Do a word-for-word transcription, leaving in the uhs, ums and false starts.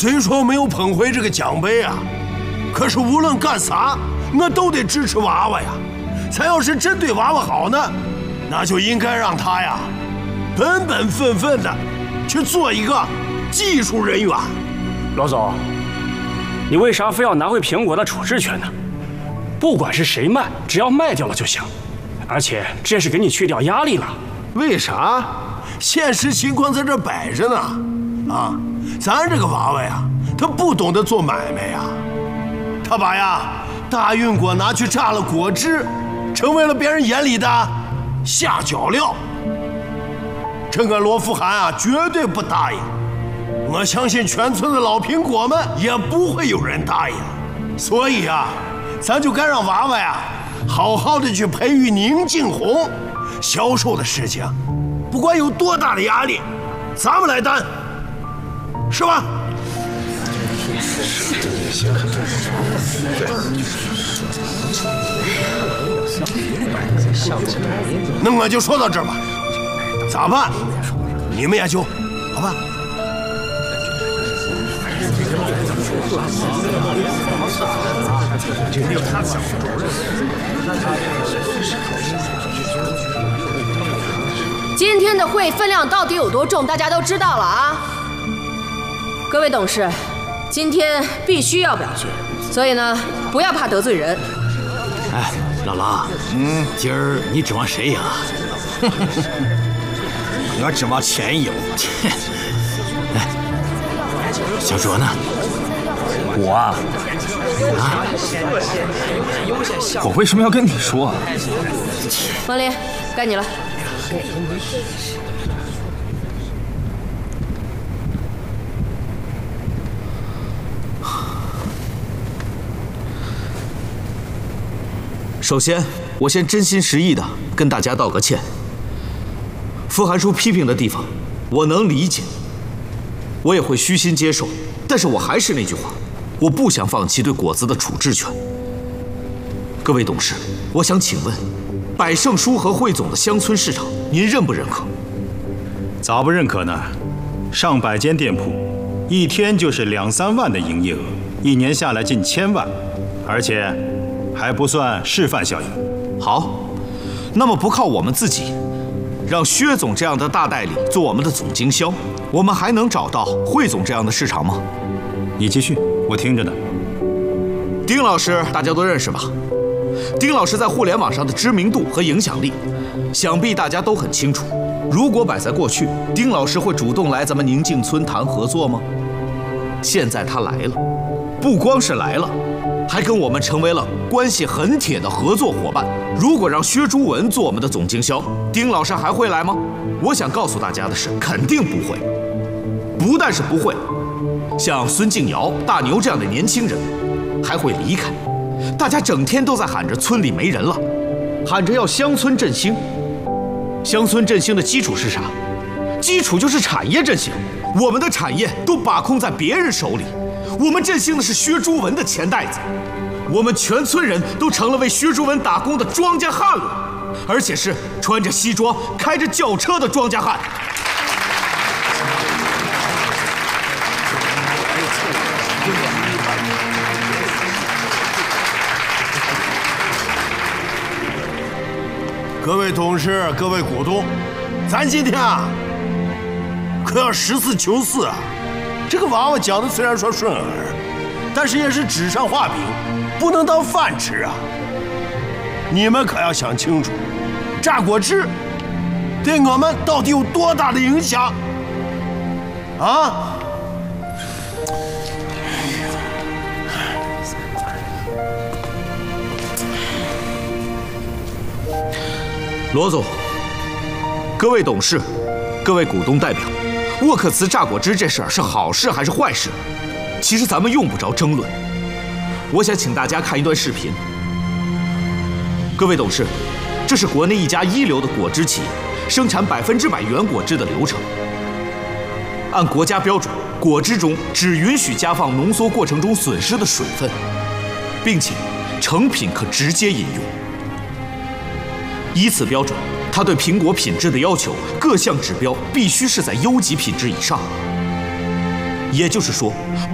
虽说没有捧回这个奖杯啊，可是无论干啥，我都得支持娃娃呀。咱要是真对娃娃好呢，那就应该让他呀，本本分分的去做一个技术人员。 罗总，你为啥非要拿回苹果的处置权呢？不管是谁卖，只要卖掉了就行。而且这是给你去掉压力了。 为啥？现实情况在这摆着呢。啊，咱这个娃娃呀，他不懂得做买卖呀，他把呀大运果拿去榨了果汁，成为了别人眼里的下脚料。这个罗富涵啊，绝对不答应。我相信全村的老苹果们也不会有人答应。所以啊，咱就该让娃娃呀，好好的去培育宁静红。销售的事情，不管有多大的压力，咱们来担。是吧？那我就说到这儿吧。咋办？你们也就好吧。 今天的会分量到底有多重，大家都知道了啊。各位董事，今天必须要表决，所以呢，不要怕得罪人。 哎，老狼，嗯，今儿你指望谁赢啊？ 我指望钱赢。 哎，小卓呢？ 我啊，啊，我为什么要跟你说啊？ 王林，该你了。 首先，我先真心实意的跟大家道个歉。傅寒叔批评的地方，我能理解，我也会虚心接受。但是我还是那句话，我不想放弃对果子的处置权。各位董事，我想请问，百胜书和汇总的乡村市场，您认不认可？ 咋不认可呢？上百间店铺，一天就是两三万的营业额，一年下来近千万，而且还不算示范效应。 好，那么不靠我们自己，让薛总这样的大代理做我们的总经销，我们还能找到汇总这样的市场吗？ 你继续，我听着呢。 丁老师大家都认识吧？丁老师在互联网上的知名度和影响力，想必大家都很清楚。如果摆在过去，丁老师会主动来咱们宁静村谈合作吗？现在他来了，不光是来了，还跟我们成为了关系很铁的合作伙伴。如果让薛朱文做我们的总经销，丁老师还会来吗？我想告诉大家的是，肯定不会。不但是不会，像孙敬尧、大牛这样的年轻人还会离开。大家整天都在喊着村里没人了，喊着要乡村振兴。乡村振兴的基础是啥？基础就是产业振兴。我们的产业都把控在别人手里，我们振兴的是薛朱文的钱袋子。我们全村人都成了为薛朱文打工的庄稼汉了，而且是穿着西装、开着轿车的庄稼汉。 各位董事、各位股东，咱今天啊，可要实事求是啊。这个娃娃讲的虽然说顺耳，但是也是纸上画饼，不能当饭吃啊。你们可要想清楚，榨果汁对我们到底有多大的影响啊？ 罗总，各位董事，各位股东代表，沃克茨榨果汁这事儿是好事还是坏事？其实咱们用不着争论。我想请大家看一段视频。各位董事，这是国内一家一流的果汁企业生产百分之百原果汁的流程。按国家标准，果汁中只允许加放浓缩过程中损失的水分，并且成品可直接饮用。依此标准，它对苹果品质的要求，各项指标必须是在优级品质以上。也就是说，